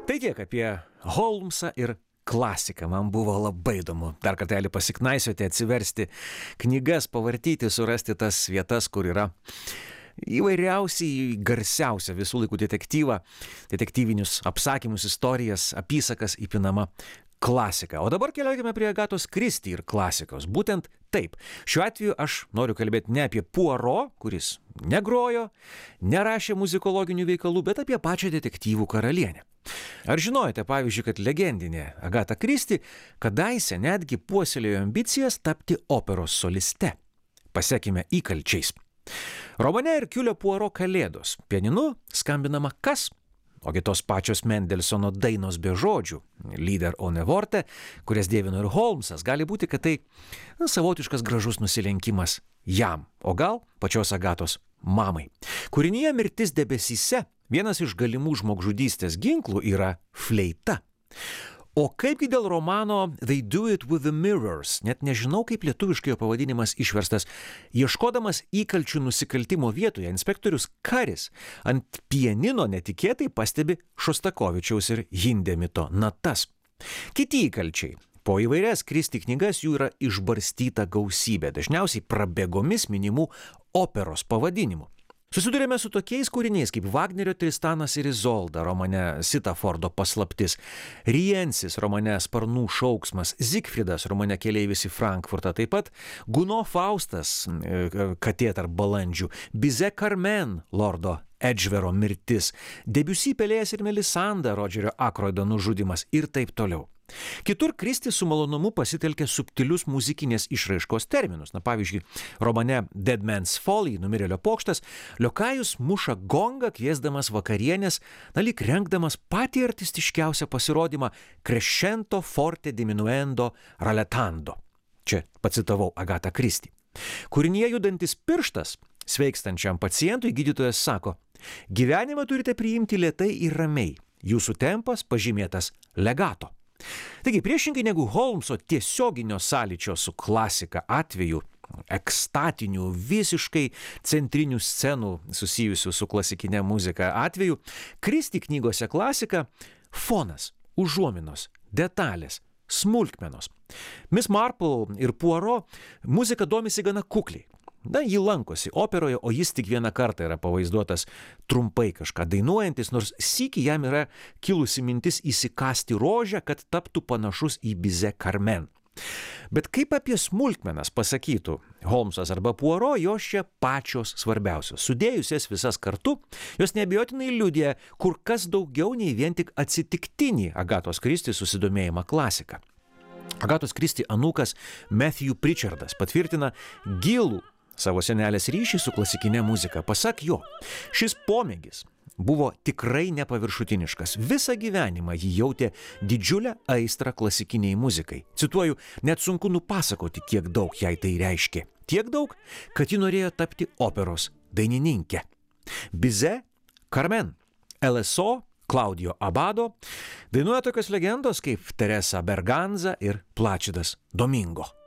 Tai tiek apie Holmesą ir klasiką. Man buvo labai įdomu dar kartelį pasiknaisioti, atsiversti knygas, pavartyti, surasti tas vietas, kur yra įvairiausiai garsiausia visų laikų detektyvinius apsakymus, istorijas, apysakas įpinama klasika. O dabar keliaukime prie Agatos Kristi ir klasikos. Būtent taip. Šiuo atveju aš noriu kalbėti ne apie Poirot, kuris negrojo, nerašė muzikologinių veikalų, bet apie pačią detektyvų karalienę. Ar žinojote, pavyzdžiui, kad legendinė Agata Kristi kadaise netgi puoselėjo ambicijas tapti operos soliste? Pasekime įkalčiais. Romane Herkiulio Poirot Kalėdos pianinu skambinama kas? Ogi tos pačios Mendelsono dainos be žodžių, Lieder ohne Worte, kurias dievino ir Holmesas, gali būti, kad tai savotiškas gražus nusilenkimas jam, o gal pačios Agatos mamai. Kūrinyje Mirtis debesyse vienas iš galimų žmogžudystės ginklų yra fleita. O kaipgi dėl romano They Do It With The Mirrors, net nežinau, kaip lietuviškai jo pavadinimas išverstas, ieškodamas įkalčių nusikaltimo vietoje, inspektorius Karis ant pianino netikėtai pastebi Šostakovičiaus ir Hindemito natas. Kiti įkalčiai. Po įvairias Kristi knygas jų yra išbarstyta gausybė, dažniausiai prabėgomis minimų operos pavadinimų. Susidurėme su tokiais kūriniais kaip Vagnerio Tristanas ir Izolda romane Sitafordo paslaptis, Riensis romane Sparnų šauksmas, Zigfridas romane Keleivis į Frankfurtą, taip pat Guno Faustas Katė tarp balandžių, Bize Carmen Lordo Edžvero mirtis, Debussy Pelėjas ir Melisanda Rodžerio Akroido nužudymas ir taip toliau. Kitur Kristi su malonumu pasitelkė subtilius muzikinės išraiškos terminus. Na, pavyzdžiui, romane Dead Man's Folly, Numirėlio pokštas, Liokajus muša gongą kviesdamas vakarienės, lyg rengdamas patį artistiškiausią pasirodymą crescendo forte diminuendo ralletando. Čia pacitavau Agatą Kristi. Kūrinyje judantis pirštas sveikstančiam pacientui gydytojas sako: gyvenimą turite priimti lėtai ir ramiai, jūsų tempas pažymėtas legato. Taigi, priešingai negu Holmeso tiesioginio sąlyčio su klasika atveju, ekstatinių, visiškai centrinių scenų susijusių su klasikinė muzika atveju, Kristi knygose klasika fonas, užuominos, detalės, smulkmenos. Miss Marple ir Poirot muzika domisi gana kukliai. Na, jį lankosi operoje, o jis tik vieną kartą yra pavaizduotas trumpai kažką dainuojantis, nors sykį jam yra kilusi mintis įsikasti rožę, kad taptų panašus į Bize Carmen. Bet kaip apie smulkmenas pasakytų Holmesas arba Poirot, jos čia pačios svarbiausios. Sudėjus jas visas kartu, jos neabejotinai liudija kur kas daugiau nei vien tik atsitiktinį Agatos Kristi susidomėjimą klasika. Agatos Kristi anūkas Matthew Pritchardas patvirtina gilų savo senelės ryšį su klasikinė muzika. Pasak jo, šis pomėgis buvo tikrai nepaviršutiniškas. Visą gyvenimą jį jautė didžiulę aistrą klasikiniai muzikai. Cituoju, net sunku nupasakoti, kiek daug jai tai reiškė. Tiek daug, kad ji norėjo tapti operos dainininkė. Bize Carmen, LSO, Claudio Abado dainuoja tokios legendos kaip Teresa Berganza ir Plačidas Domingo.